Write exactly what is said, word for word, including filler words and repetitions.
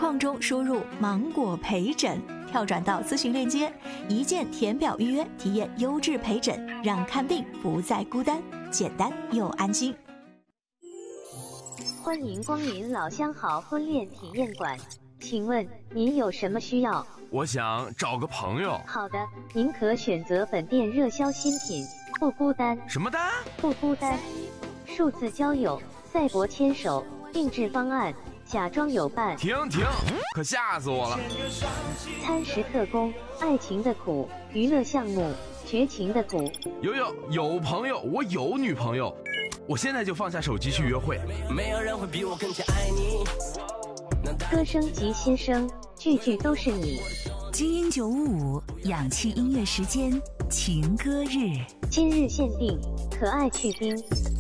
框中输入芒果陪诊，跳转到咨询链接，一键填表预约，体验优质陪诊，让看病不再孤单，简单又安心。 欢迎光临老相好婚恋体验馆，请问您有什么需要？ 我想找个朋友。 好的，您可选择本店热销新品，不孤单。 什么单？ 不孤单。数字交友、赛博牵手、定制方案、假装有伴。 停停，可吓死我了！ 餐食特工、爱情的苦、娱乐项目、绝情的苦。 有有有朋友，我有女朋友，我现在就放下手机去约会。 没有人会比我更加爱你。 歌声及新声，句句都是你。 精英九五五氧气音乐时间，情歌日， 今日限定，可爱去冰。